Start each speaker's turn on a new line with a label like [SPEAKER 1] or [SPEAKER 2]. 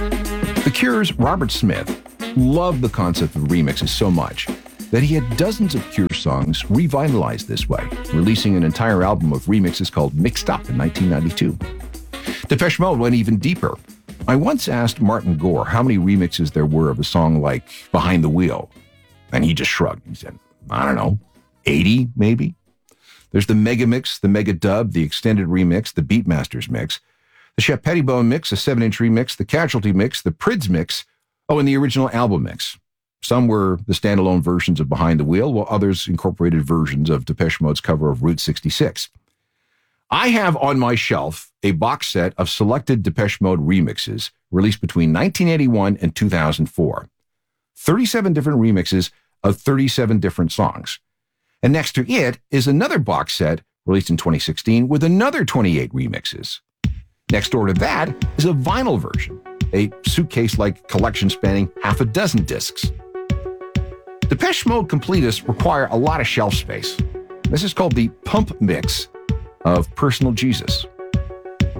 [SPEAKER 1] The Cure's Robert Smith loved the concept of remixes so much that he had dozens of Cure songs revitalized this way, releasing an entire album of remixes called Mixed Up in 1992. Depeche Mode went even deeper. I once asked Martin Gore how many remixes there were of a song like Behind the Wheel, and he just shrugged. He said, I don't know, 80 maybe? There's the Mega Mix, the Mega Dub, the Extended Remix, the Beatmasters Mix, the Shep Pettibone Mix, a 7-inch remix, the Casualty Mix, the Prids Mix, and the original album mix. Some were the standalone versions of Behind the Wheel, while others incorporated versions of Depeche Mode's cover of Route 66. I have on my shelf a box set of selected Depeche Mode remixes released between 1981 and 2004. 37 different remixes of 37 different songs. And next to it is another box set released in 2016 with another 28 remixes. Next door to that is a vinyl version, a suitcase-like collection spanning half a dozen discs. Depeche Mode completists require a lot of shelf space. This is called the Pump Mix of Personal Jesus.